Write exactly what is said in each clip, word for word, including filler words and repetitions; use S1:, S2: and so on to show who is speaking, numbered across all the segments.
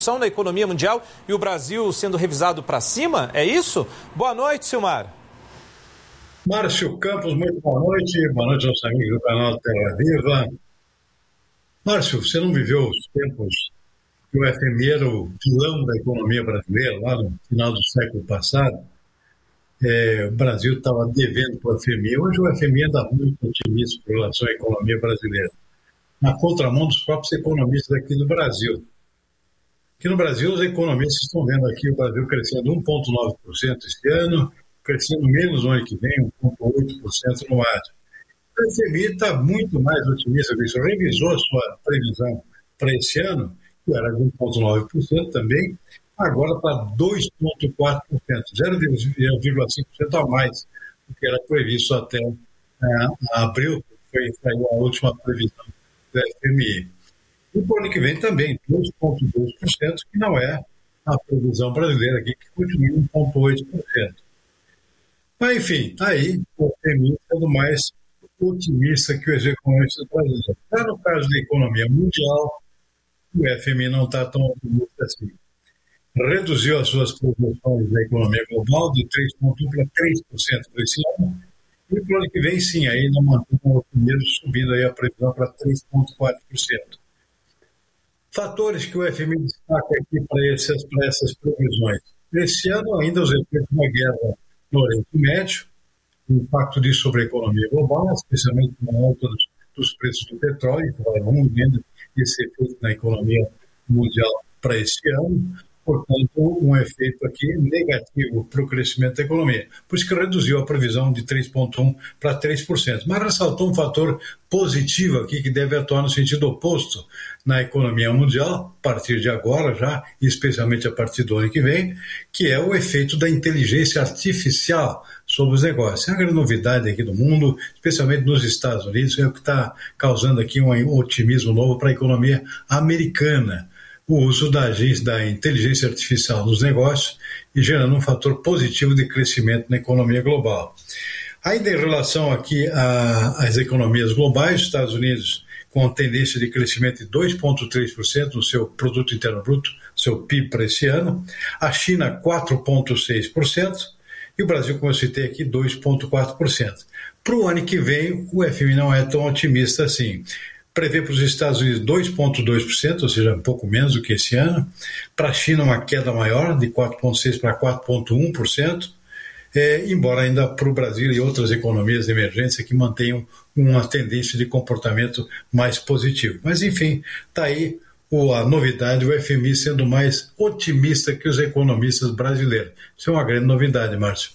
S1: da economia mundial e o Brasil sendo revisado para cima, é isso? Boa noite, Silmar.
S2: Márcio Campos, muito boa noite. Boa noite aos amigos do canal Terra Viva. Márcio, você não viveu os tempos que o F M I era o vilão da economia brasileira, lá no final do século passado? É, o Brasil estava devendo para o F M I. Hoje o F M I anda muito otimista com relação à economia brasileira, na contramão dos próprios economistas aqui do Brasil. Aqui no Brasil, os economistas estão vendo aqui o Brasil crescendo um vírgula nove por cento este ano, crescendo menos no ano que vem, um vírgula oito por cento no ano. O F M I está muito mais otimista com isso. Revisou a sua previsão para esse ano, que era de um vírgula nove por cento também, agora para dois vírgula quatro por cento, zero vírgula cinco por cento a mais do que era previsto até é, abril, que foi, foi a última previsão do F M I. E para o ano que vem também, dois vírgula dois por cento, que não é a previsão brasileira aqui, que continua em um vírgula oito por cento. Mas, enfim, está aí o F M I sendo mais otimista que os economistas brasileiros. Já no caso da economia mundial, o F M I não está tão otimista assim. Reduziu as suas projeções da economia global de três vírgula um por cento para três por cento para esse ano, e para o ano que vem, sim, ainda mantém o otimismo, subindo aí a previsão para três vírgula quatro por cento. Fatores que o F M I destaca aqui para essas, para essas previsões. Esse ano, ainda os efeitos da guerra no Oriente Médio, o impacto disso sobre a economia global, especialmente com a alta dos, dos preços do petróleo, que vai vendo esse efeito na economia mundial para esse ano. Portanto, um efeito aqui negativo para o crescimento da economia. Por isso que reduziu a previsão de três vírgula um por cento para três por cento. Mas ressaltou um fator positivo aqui que deve atuar no sentido oposto na economia mundial, a partir de agora já, e especialmente a partir do ano que vem, que é o efeito da inteligência artificial sobre os negócios. É uma grande novidade aqui do mundo, especialmente nos Estados Unidos, é o que está causando aqui um otimismo novo para a economia americana. O uso da, da inteligência artificial nos negócios e gerando um fator positivo de crescimento na economia global. Ainda em relação aqui às economias globais, os Estados Unidos com tendência de crescimento de dois vírgula três por cento no seu produto interno bruto, seu P I B para esse ano, a China quatro vírgula seis por cento e o Brasil, como eu citei aqui, dois vírgula quatro por cento. Para o ano que vem, o F M I não é tão otimista assim. Prevê para os Estados Unidos dois vírgula dois por cento, ou seja, um pouco menos do que esse ano. Para a China, uma queda maior, de quatro vírgula seis por cento para quatro vírgula um por cento, é, embora ainda para o Brasil e outras economias de emergência que mantenham uma tendência de comportamento mais positivo. Mas, enfim, está aí a novidade, o F M I sendo mais otimista que os economistas brasileiros. Isso é uma grande novidade, Márcio.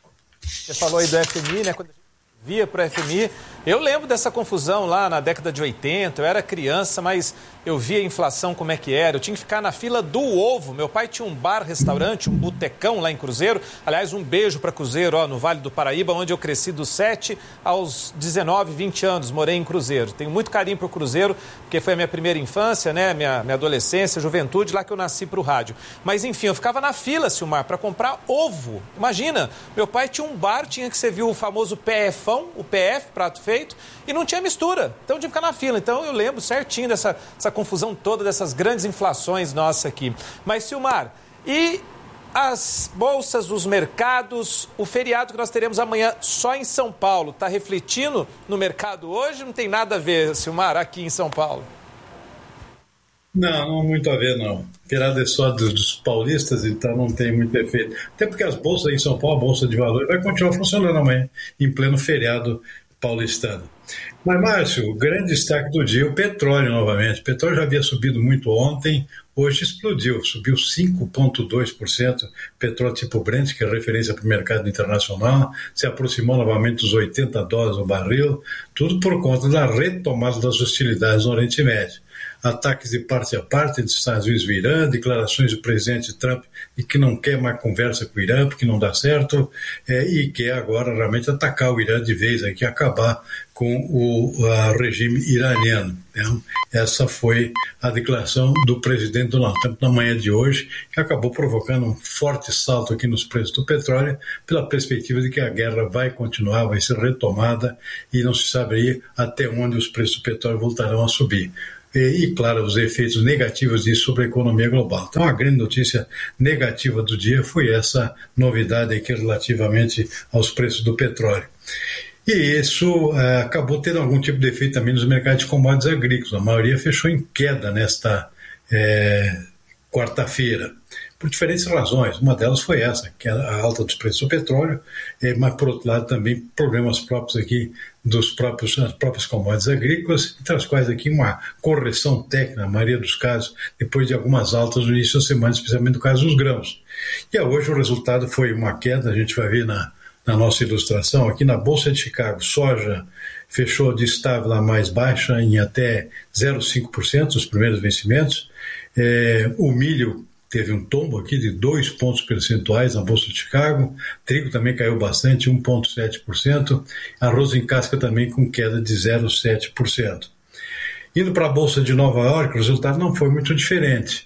S1: Você falou aí do F M I, né? Quando a gente via para o F M I, eu lembro dessa confusão lá na década de oitenta, eu era criança, mas eu via a inflação como é que era, eu tinha que ficar na fila do ovo. Meu pai tinha um bar, restaurante, um botecão lá em Cruzeiro, aliás, um beijo para Cruzeiro, ó, no Vale do Paraíba, onde eu cresci dos sete aos dezenove, vinte anos, morei em Cruzeiro. Tenho muito carinho para o Cruzeiro, porque foi a minha primeira infância, né, minha, minha adolescência, juventude, lá que eu nasci para o rádio. Mas, enfim, eu ficava na fila, Silmar, para comprar ovo. Imagina, meu pai tinha um bar, tinha que servir o famoso PFão, o P F, prato feito, e não tinha mistura, então tinha que ficar na fila. Então eu lembro certinho dessa essa confusão toda, dessas grandes inflações nossas aqui. Mas, Silmar, e as bolsas, os mercados, o feriado que nós teremos amanhã só em São Paulo, está refletindo no mercado hoje? Não tem nada a ver, Silmar, aqui em São Paulo?
S2: Não, não muito a ver, não. Feriado é só dos, dos paulistas, então não tem muito efeito. Até porque as bolsas em São Paulo, a Bolsa de Valores, vai continuar funcionando amanhã, em pleno feriado paulistano. Mas, Márcio, o grande destaque do dia é o petróleo novamente. O petróleo já havia subido muito ontem, hoje explodiu, subiu cinco vírgula dois por cento. Petróleo tipo Brent, que é referência para o mercado internacional, se aproximou novamente dos oitenta dólares o barril, tudo por conta da retomada das hostilidades no Oriente Médio. Ataques de parte a parte dos Estados Unidos e Irã, declarações do presidente Trump de que não quer mais conversa com o Irã, porque não dá certo, é, e quer agora realmente atacar o Irã de vez, aqui, acabar com o a regime iraniano. Né? Essa foi a declaração do presidente Donald Trump na manhã de hoje, que acabou provocando um forte salto aqui nos preços do petróleo, pela perspectiva de que a guerra vai continuar, vai ser retomada, e não se sabe aí até onde os preços do petróleo voltarão a subir. e, e, claro, os efeitos negativos disso sobre a economia global. Então, a grande notícia negativa do dia foi essa novidade aqui relativamente aos preços do petróleo. E isso uh, acabou tendo algum tipo de efeito também nos mercados de commodities agrícolas. A maioria fechou em queda nesta é, quarta-feira, por diferentes razões. Uma delas foi essa, que é a alta dos preços do petróleo, é, mas, por outro lado, também problemas próprios aqui dos próprios, das próprias commodities agrícolas, entre as quais aqui uma correção técnica, na maioria dos casos, depois de algumas altas no início da semana, especialmente no caso dos grãos. E hoje o resultado foi uma queda, a gente vai ver na Na nossa ilustração, aqui na Bolsa de Chicago, soja fechou de estável a mais baixa em até zero vírgula cinco por cento dos primeiros vencimentos. É, o milho teve um tombo aqui de dois pontos percentuais na Bolsa de Chicago. Trigo também caiu bastante, um vírgula sete por cento. Arroz em casca também com queda de zero vírgula sete por cento. Indo para a Bolsa de Nova York, o resultado não foi muito diferente.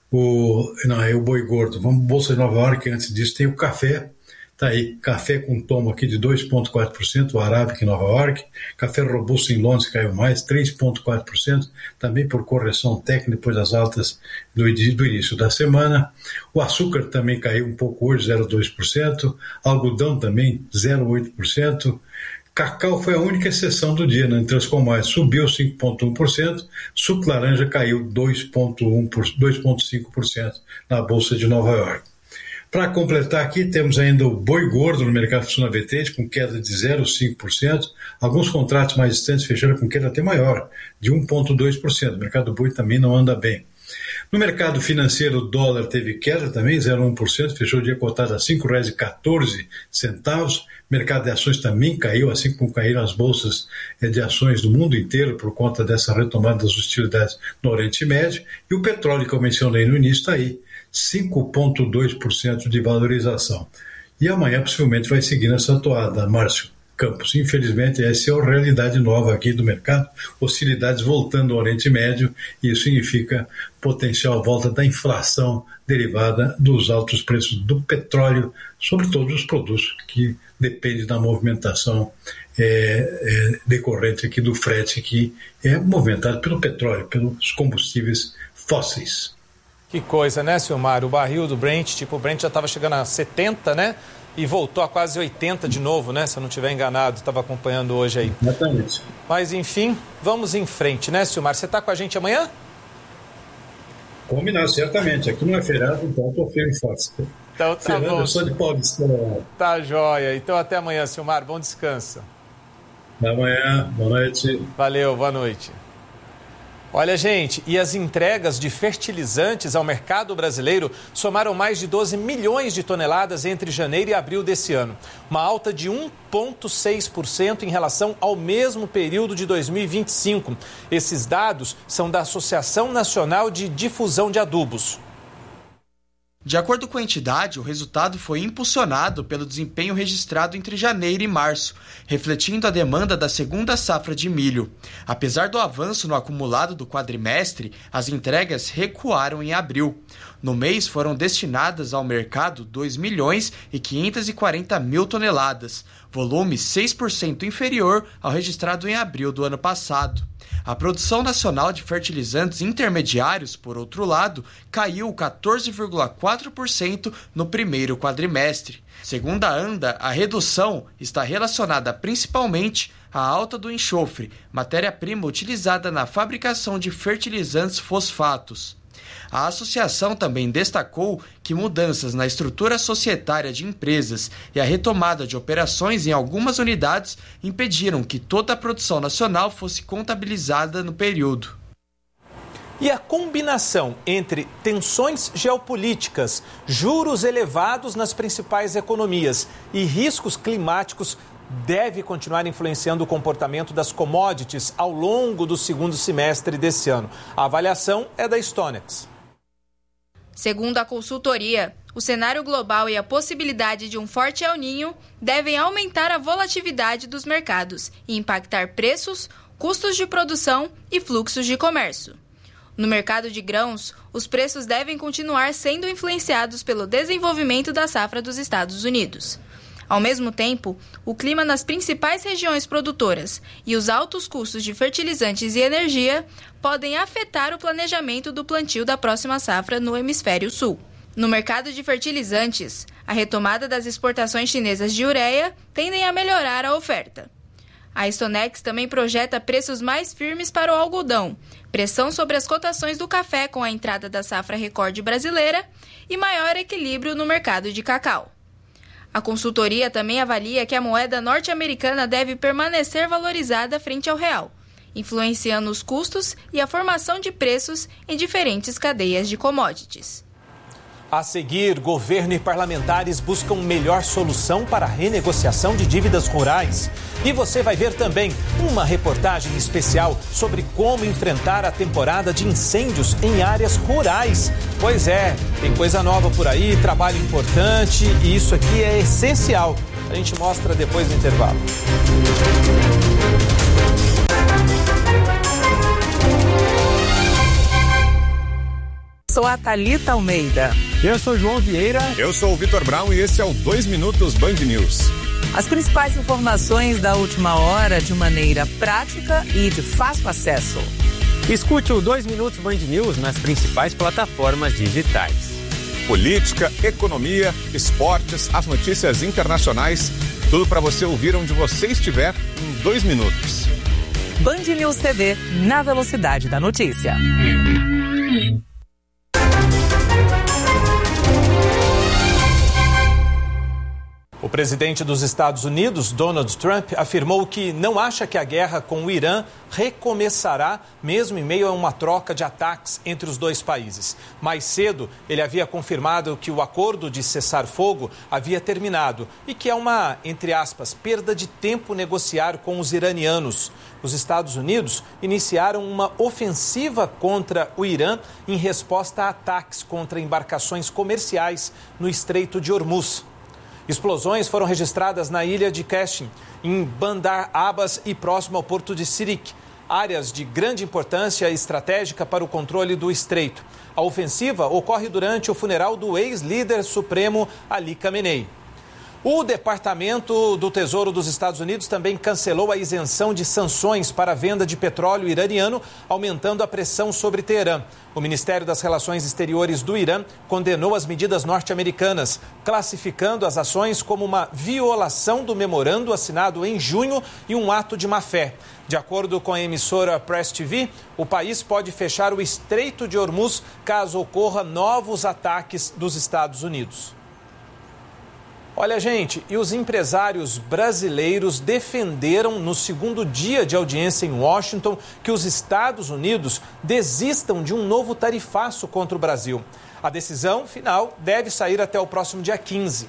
S2: O, não, é o boi gordo. Vamos Bolsa de Nova York, antes disso tem o café. Está aí, café com tomo aqui de dois vírgula quatro por cento, o Arábica em Nova York. Café robusto em Londres caiu mais, três vírgula quatro por cento, também por correção técnica depois das altas do, do início da semana. O açúcar também caiu um pouco hoje, zero vírgula dois por cento. Algodão também, zero vírgula oito por cento. Cacau foi a única exceção do dia, né? Entre as commodities subiu cinco vírgula um por cento, suco laranja caiu dois vírgula cinco por cento na Bolsa de Nova York. Para completar aqui, temos ainda o boi gordo no mercado funciona vertente, com queda de zero vírgula cinco por cento. Alguns contratos mais distantes fecharam com queda até maior, de um vírgula dois por cento. O mercado do boi também não anda bem. No mercado financeiro, o dólar teve queda também, zero vírgula um por cento, fechou o dia cotado a cinco reais e quatorze centavos. O mercado de ações também caiu, assim como caíram as bolsas de ações do mundo inteiro por conta dessa retomada das hostilidades no Oriente Médio. E o petróleo, que eu mencionei no início, está aí, cinco vírgula dois por cento de valorização. E amanhã possivelmente vai seguir nessa toada, Márcio Campos. Infelizmente, essa é a realidade nova aqui do mercado, hostilidades voltando ao Oriente Médio, e isso significa potencial volta da inflação derivada dos altos preços do petróleo, sobre todos os produtos que dependem da movimentação é, é, decorrente aqui do frete, que é movimentado pelo petróleo, pelos combustíveis fósseis.
S1: Que coisa, né, Silmar? O barril do Brent, tipo, o Brent já estava chegando a setenta, né? E voltou a quase oitenta de novo, né? Se eu não estiver enganado, estava acompanhando hoje aí.
S2: Exatamente.
S1: Mas, enfim, vamos em frente, né, Silmar? Você está com a gente amanhã?
S2: Combinado, certamente. Aqui não é feriado, então estou firme e forte.
S1: Então tá
S2: Fernando,
S1: bom.
S2: Eu sou de Paulista.
S1: Tá joia. Então até amanhã, Silmar. Bom descanso.
S2: Até amanhã. Boa noite.
S1: Valeu, boa noite. Olha, gente, e as entregas de fertilizantes ao mercado brasileiro somaram mais de doze milhões de toneladas entre janeiro e abril desse ano. Uma alta de um vírgula seis por cento em relação ao mesmo período de dois mil e vinte e cinco. Esses dados são da Associação Nacional de Difusão de Adubos.
S3: De acordo com a entidade, o resultado foi impulsionado pelo desempenho registrado entre janeiro e março, refletindo a demanda da segunda safra de milho. Apesar do avanço no acumulado do quadrimestre, as entregas recuaram em abril. No mês foram destinadas ao mercado dois milhões e quinhentos e quarenta mil toneladas, volume seis por cento inferior ao registrado em abril do ano passado. A produção nacional de fertilizantes intermediários, por outro lado, caiu quatorze vírgula quatro por cento no primeiro quadrimestre. Segundo a ANDA, a redução está relacionada principalmente à alta do enxofre, matéria-prima utilizada na fabricação de fertilizantes fosfatos. A associação também destacou que mudanças na estrutura societária de empresas e a retomada de operações em algumas unidades impediram que toda a produção nacional fosse contabilizada no período.
S1: E a combinação entre tensões geopolíticas, juros elevados nas principais economias e riscos climáticos deve continuar influenciando o comportamento das commodities ao longo do segundo semestre desse ano. A avaliação é da Stonex.
S4: Segundo a consultoria, o cenário global e a possibilidade de um forte El Niño devem aumentar a volatilidade dos mercados e impactar preços, custos de produção e fluxos de comércio. No mercado de grãos, os preços devem continuar sendo influenciados pelo desenvolvimento da safra dos Estados Unidos. Ao mesmo tempo, o clima nas principais regiões produtoras e os altos custos de fertilizantes e energia podem afetar o planejamento do plantio da próxima safra no hemisfério sul. No mercado de fertilizantes, a retomada das exportações chinesas de ureia tendem a melhorar a oferta. A Stonex também projeta preços mais firmes para o algodão, pressão sobre as cotações do café com a entrada da safra recorde brasileira e maior equilíbrio no mercado de cacau. A consultoria também avalia que a moeda norte-americana deve permanecer valorizada frente ao real, influenciando os custos e a formação de preços em diferentes cadeias de commodities.
S1: A seguir, governo e parlamentares buscam melhor solução para a renegociação de dívidas rurais. E você vai ver também uma reportagem especial sobre como enfrentar a temporada de incêndios em áreas rurais. Pois é, tem coisa nova por aí, trabalho importante e isso aqui é essencial. A gente mostra depois do intervalo.
S5: Sou a Thalita Almeida.
S6: Eu sou João Vieira.
S7: Eu sou o Vitor Brown e esse é o dois Minutos Band News.
S5: As principais informações da última hora de maneira prática e de fácil acesso.
S6: Escute o dois Minutos Band News nas principais plataformas digitais.
S7: Política, economia, esportes, as notícias internacionais, tudo para você ouvir onde você estiver em dois minutos.
S5: Band News T V, na velocidade da notícia.
S1: O presidente dos Estados Unidos, Donald Trump, afirmou que não acha que a guerra com o Irã recomeçará, mesmo em meio a uma troca de ataques entre os dois países. Mais cedo, ele havia confirmado que o acordo de cessar-fogo havia terminado e que é uma, entre aspas, perda de tempo negociar com os iranianos. Os Estados Unidos iniciaram uma ofensiva contra o Irã em resposta a ataques contra embarcações comerciais no Estreito de Hormuz. Explosões foram registradas na ilha de Qashm, em Bandar Abbas e próximo ao porto de Sirik, áreas de grande importância estratégica para o controle do estreito. A ofensiva ocorre durante o funeral do ex-líder supremo Ali Khamenei. O Departamento do Tesouro dos Estados Unidos também cancelou a isenção de sanções para a venda de petróleo iraniano, aumentando a pressão sobre Teherã. O Ministério das Relações Exteriores do Irã condenou as medidas norte-americanas, classificando as ações como uma violação do memorando assinado em junho e um ato de má-fé. De acordo com a emissora Press T V, o país pode fechar o Estreito de Hormuz caso ocorra novos ataques dos Estados Unidos. Olha, gente, e os empresários brasileiros defenderam no segundo dia de audiência em Washington que os Estados Unidos desistam de um novo tarifaço contra o Brasil. A decisão final deve sair até o próximo dia quinze.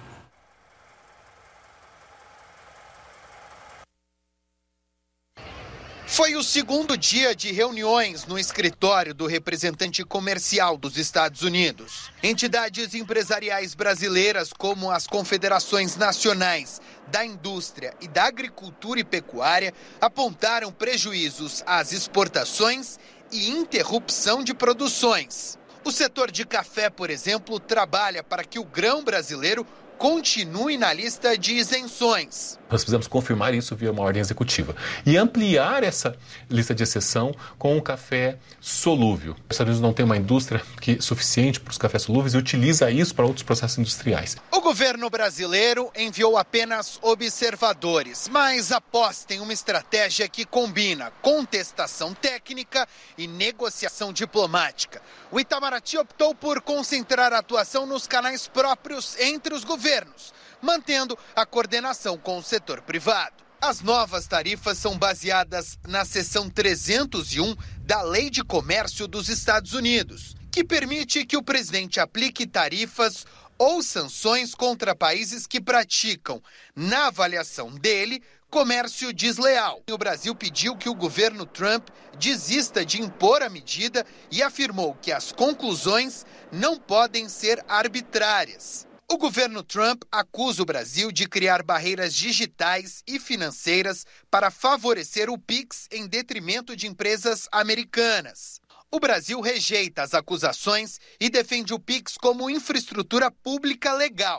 S8: Foi o segundo dia de reuniões no escritório do representante comercial dos Estados Unidos. Entidades empresariais brasileiras, como as confederações nacionais da indústria e da agricultura e pecuária, apontaram prejuízos às exportações e interrupção de produções. O setor de café, por exemplo, trabalha para que o grão brasileiro continue na lista de isenções.
S9: Nós precisamos confirmar isso via uma ordem executiva e ampliar essa lista de exceção com o café solúvel. Os Estados Unidos não tem uma indústria que, suficiente para os cafés solúveis e utiliza isso para outros processos industriais.
S8: O governo brasileiro enviou apenas observadores, mas aposta em uma estratégia que combina contestação técnica e negociação diplomática. O Itamaraty optou por concentrar a atuação nos canais próprios entre os governos, mantendo a coordenação com o setor privado. As novas tarifas são baseadas na seção trezentos e um da Lei de Comércio dos Estados Unidos, que permite que o presidente aplique tarifas ou sanções contra países que praticam, na avaliação dele, comércio desleal. O Brasil pediu que o governo Trump desista de impor a medida e afirmou que as conclusões não podem ser arbitrárias. O governo Trump acusa o Brasil de criar barreiras digitais e financeiras para favorecer o Pix em detrimento de empresas americanas. O Brasil rejeita as acusações e defende o Pix como infraestrutura pública legal.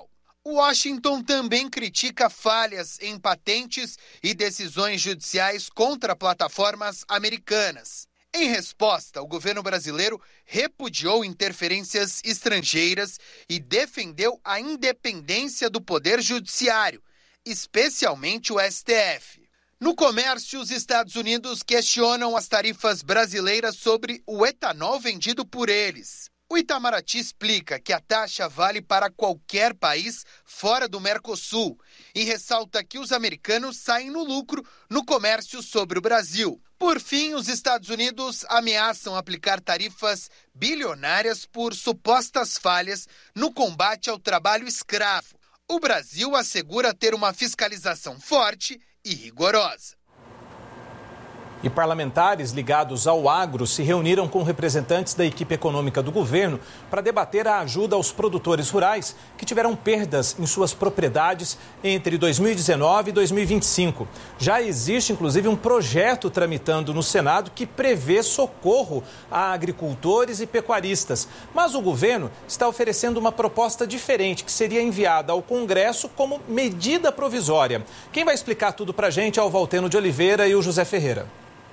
S8: Washington também critica falhas em patentes e decisões judiciais contra plataformas americanas. Em resposta, o governo brasileiro repudiou interferências estrangeiras e defendeu a independência do poder judiciário, especialmente o S T F. No comércio, os Estados Unidos questionam as tarifas brasileiras sobre o etanol vendido por eles. O Itamaraty explica que a taxa vale para qualquer país fora do Mercosul e ressalta que os americanos saem no lucro no comércio sobre o Brasil. Por fim, os Estados Unidos ameaçam aplicar tarifas bilionárias por supostas falhas no combate ao trabalho escravo. O Brasil assegura ter uma fiscalização forte e rigorosa.
S1: E parlamentares ligados ao agro se reuniram com representantes da equipe econômica do governo para debater a ajuda aos produtores rurais que tiveram perdas em suas propriedades entre dois mil e dezenove e dois mil e vinte e cinco. Já existe, inclusive, um projeto tramitando no Senado que prevê socorro a agricultores e pecuaristas. Mas o governo está oferecendo uma proposta diferente que seria enviada ao Congresso como medida provisória. Quem vai explicar tudo para a gente é o Valteno de Oliveira e o José Ferreira.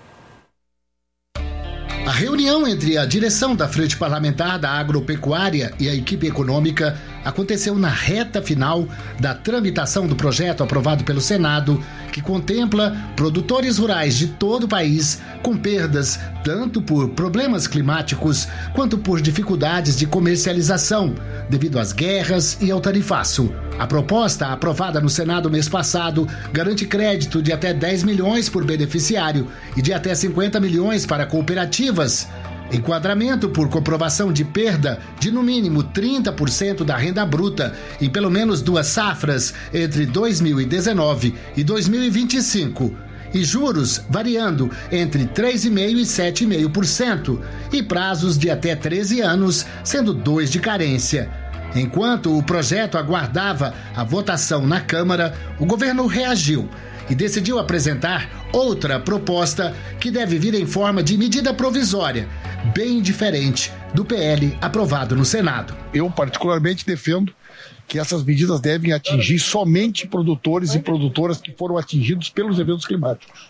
S10: A reunião entre a direção da Frente Parlamentar da Agropecuária e a equipe econômica aconteceu na reta final da tramitação do projeto aprovado pelo Senado, que contempla produtores rurais de todo o país com perdas tanto por problemas climáticos quanto por dificuldades de comercialização devido às guerras e ao tarifaço. A proposta, aprovada no Senado mês passado, garante crédito de até dez milhões por beneficiário e de até cinquenta milhões para cooperativas, enquadramento por comprovação de perda de no mínimo trinta por cento da renda bruta em pelo menos duas safras entre dois mil e dezenove e dois mil e vinte e cinco, e juros variando entre três vírgula cinco por cento e sete vírgula cinco por cento, e prazos de até treze anos, sendo dois de carência. Enquanto o projeto aguardava a votação na Câmara, o governo reagiu e decidiu apresentar outra proposta que deve vir em forma de medida provisória, bem diferente do P L aprovado no Senado.
S11: Eu particularmente defendo que essas medidas devem atingir somente produtores e produtoras que foram atingidos pelos eventos climáticos.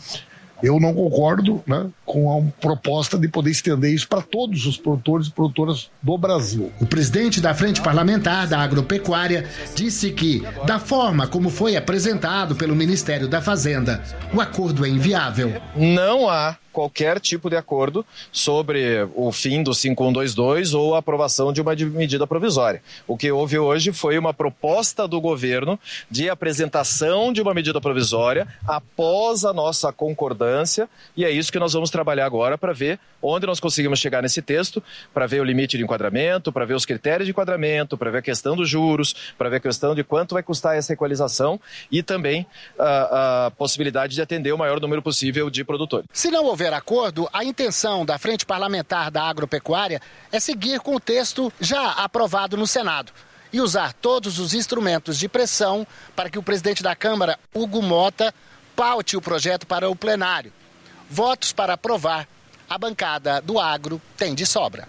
S11: Eu não concordo, né, com a proposta de poder estender isso para todos os produtores e produtoras do Brasil.
S10: O presidente da Frente Parlamentar da Agropecuária disse que, da forma como foi apresentado pelo Ministério da Fazenda, o acordo é inviável.
S12: Não há qualquer tipo de acordo sobre o fim do cinco um dois dois ou a aprovação de uma medida provisória. O que houve hoje foi uma proposta do governo de apresentação de uma medida provisória após a nossa concordância, e é isso que nós vamos trabalhar agora para ver onde nós conseguimos chegar nesse texto, para ver o limite de enquadramento, para ver os critérios de enquadramento, para ver a questão dos juros, para ver a questão de quanto vai custar essa equalização e também a, a possibilidade de atender o maior número possível de produtores.
S10: Se não houver acordo, a intenção da Frente Parlamentar da Agropecuária é seguir com o texto já aprovado no Senado e usar todos os instrumentos de pressão para que o presidente da Câmara, Hugo Mota, paute o projeto para o plenário. Votos para aprovar, a bancada do agro tem de sobra.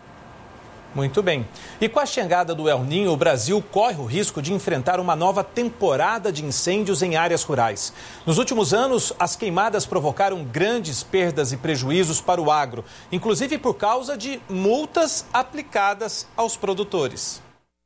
S1: Muito bem. E com a chegada do El Niño, o Brasil corre o risco de enfrentar uma nova temporada de incêndios em áreas rurais. Nos últimos anos, as queimadas provocaram grandes perdas e prejuízos para o agro, inclusive por causa de multas aplicadas aos produtores.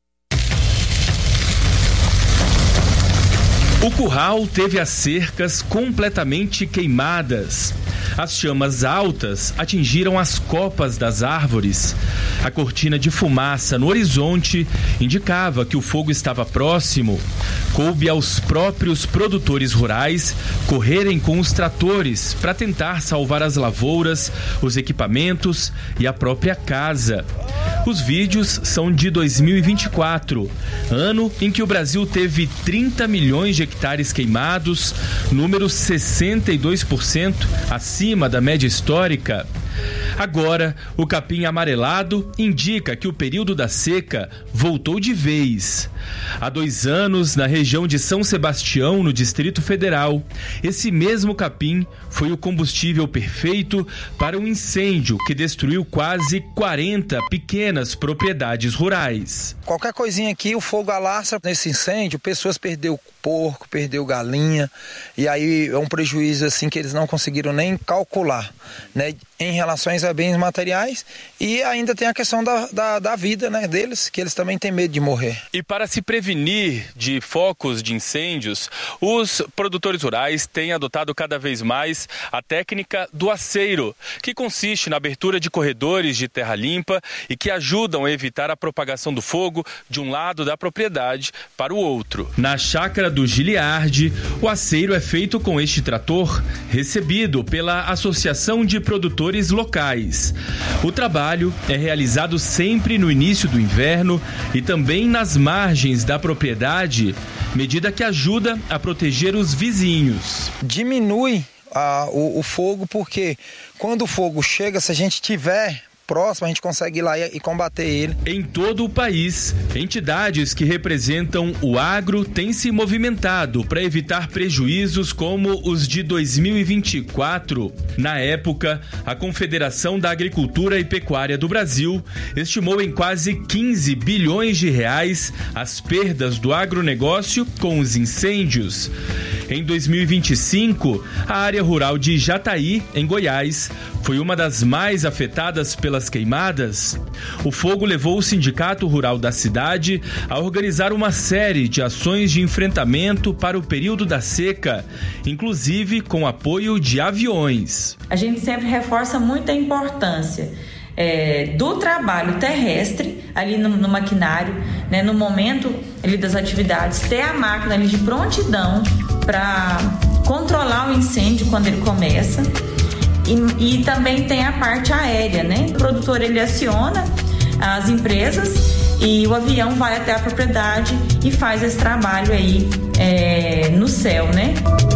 S13: O curral teve as cercas completamente queimadas. As chamas altas atingiram as copas das árvores. A cortina de fumaça no horizonte indicava que o fogo estava próximo. Coube aos próprios produtores rurais correrem com os tratores para tentar salvar as lavouras, os equipamentos e a própria casa. Os vídeos são de dois mil e vinte e quatro, ano em que o Brasil teve trinta milhões de hectares queimados, número sessenta e dois por cento acima da média histórica. Agora, o capim amarelado indica que o período da seca voltou de vez. Há dois anos, na região de São Sebastião, no Distrito Federal, esse mesmo capim foi o combustível perfeito para um incêndio que destruiu quase quarenta pequenas propriedades rurais.
S14: Qualquer coisinha aqui, o fogo alastra. Nesse incêndio, pessoas perderam porco, perdeu galinha, e aí é um prejuízo assim que eles não conseguiram nem calcular, né, em relação a bens materiais, e ainda tem a questão da, da, da vida, né, deles, que eles também têm medo de morrer.
S13: E para se prevenir de focos de incêndios, os produtores rurais têm adotado cada vez mais a técnica do aceiro, que consiste na abertura de corredores de terra limpa e que ajudam a evitar a propagação do fogo de um lado da propriedade para o outro. Na chácara do Giliardi, o aceiro é feito com este trator, recebido pela Associação de Produtores Locais. O trabalho é realizado sempre no início do inverno e também nas margens da propriedade, medida que ajuda a proteger os vizinhos.
S14: Diminui ah, o, o fogo, porque quando o fogo chega, se a gente tiver próximo, a gente consegue ir lá e combater ele.
S13: Em todo o país, entidades que representam o agro têm se movimentado para evitar prejuízos como os de dois mil e vinte e quatro. Na época, a Confederação da Agricultura e Pecuária do Brasil estimou em quase quinze bilhões de reais as perdas do agronegócio com os incêndios. Em dois mil e vinte e cinco, a área rural de Jataí, em Goiás, foi uma das mais afetadas pelas queimadas. O fogo levou o Sindicato Rural da cidade a organizar uma série de ações de enfrentamento para o período da seca, inclusive com apoio de aviões.
S15: A gente sempre reforça muito a importância é, do trabalho terrestre ali no, no maquinário, né, no momento ali das atividades, ter a máquina ali de prontidão para controlar o incêndio quando ele começa. E, e também tem a parte aérea, né? O produtor, ele aciona as empresas e o avião vai até a propriedade e faz esse trabalho aí é, no céu, né?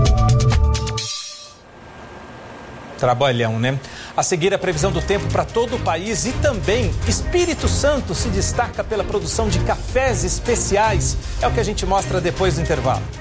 S1: Trabalhão, né? A seguir, a previsão do tempo para todo o país e também Espírito Santo se destaca pela produção de cafés especiais. É o que a gente mostra depois do intervalo.